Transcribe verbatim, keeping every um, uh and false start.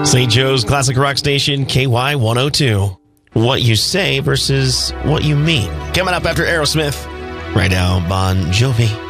Saint Joe's Classic Rock Station, K Y one oh two. What you say versus what you mean. Coming up after Aerosmith. Right now, Bon Jovi.